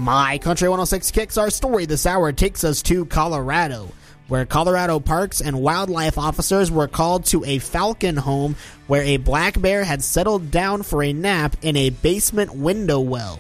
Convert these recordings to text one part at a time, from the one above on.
My Country 106 Kicks our story this hour takes us to Colorado, where Colorado Parks and Wildlife officers were called to a falcon home where a black bear had settled down for a nap in a basement window well.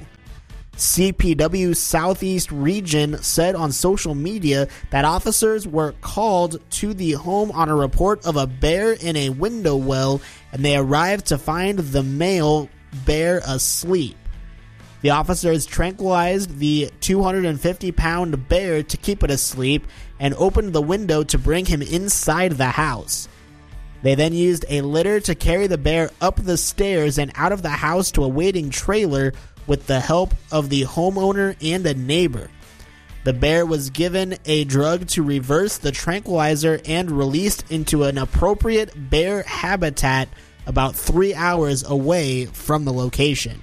CPW Southeast Region said on social media that officers were called to the home on a report of a bear in a window well, and they arrived to find the male bear asleep. The officers tranquilized the 250-pound bear to keep it asleep and opened the window to bring him inside the house. They then used a litter to carry the bear up the stairs and out of the house to a waiting trailer with the help of the homeowner and a neighbor. The bear was given a drug to reverse the tranquilizer and released into an appropriate bear habitat about 3 hours away from the location.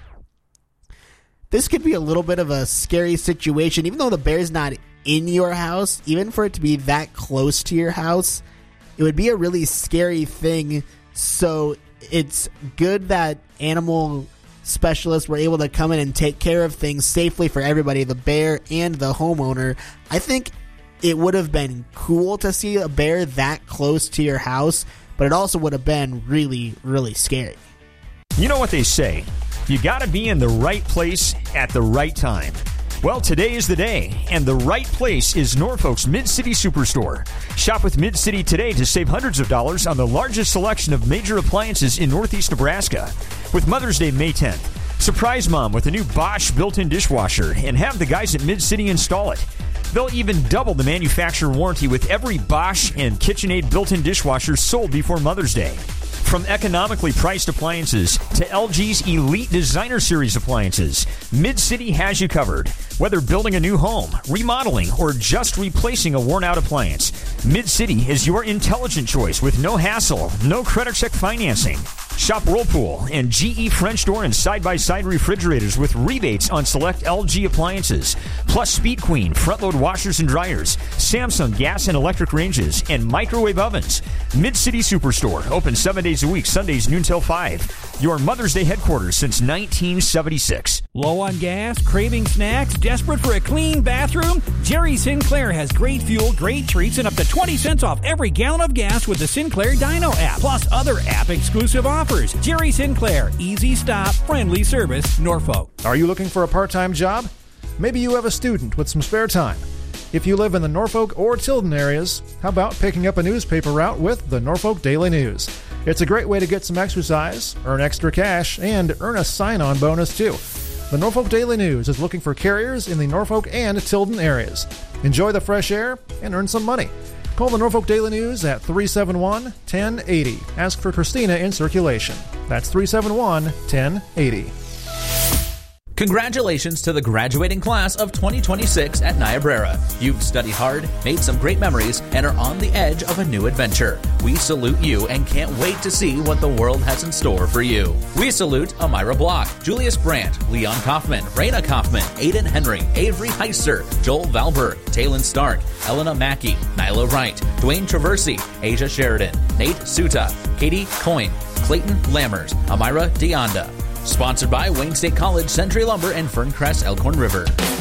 This could be a little bit of a scary situation, even though the bear's not in your house. Even for it to be that close to your house, it would be a really scary thing. So it's good that animal specialists were able to come in and take care of things safely for everybody, the bear and the homeowner. I think it would have been cool to see a bear that close to your house, but it also would have been really, really scary. You know what they say, you gotta be in the right place at the right time. Well, today is the day, and the right place is Norfolk's Mid-City Superstore. Shop with Mid-City today to save hundreds of dollars on the largest selection of major appliances in Northeast Nebraska. With Mother's Day May 10th, surprise mom with a new Bosch built-in dishwasher and have the guys at Mid-City install it. They'll even double the manufacturer warranty with every Bosch and KitchenAid built-in dishwasher sold before Mother's Day. From economically priced appliances to LG's Elite Designer Series appliances, Mid-City has you covered. Whether building a new home, remodeling, or just replacing a worn-out appliance, Mid-City is your intelligent choice with no hassle, no credit check financing. Shop Whirlpool and GE French door and side-by-side refrigerators with rebates on select LG appliances, plus Speed Queen front-load washers and dryers, Samsung gas and electric ranges, and microwave ovens. Mid-City Superstore, open 7 days a week, Sundays noon till 5. Your Mother's Day headquarters since 1976. Low on gas, craving snacks, desperate for a clean bathroom? Jerry Sinclair has great fuel, great treats, and up to 20 cents off every gallon of gas with the Sinclair Dino app, plus other app-exclusive offers. Jerry Sinclair, easy stop, friendly service, Norfolk. Are you looking for a part-time job? Maybe you have a student with some spare time. If you live in the Norfolk or Tilden areas, how about picking up a newspaper route with the Norfolk Daily News? It's a great way to get some exercise, earn extra cash, and earn a sign-on bonus too. The Norfolk Daily News is looking for carriers in the Norfolk and Tilden areas. Enjoy the fresh air and earn some money. Call the Norfolk Daily News at 371-1080. Ask for Christina in circulation. That's 371-1080. Congratulations to the graduating class of 2026 at Niobrara. You've studied hard, made some great memories, and are on the edge of a new adventure. We salute you and can't wait to see what the world has in store for you. We salute Amira Block, Julius Brandt, Leon Kaufman, Raina Kaufman, Aiden Henry, Avery Heister, Joel Valberg, Talon Stark, Elena Mackey, Nyla Wright, Dwayne Traversy, Asia Sheridan, Nate Suta, Katie Coyne, Clayton Lammers, Amira Deonda. Sponsored by Wayne State College, Century Lumber, and Ferncrest Elkhorn River.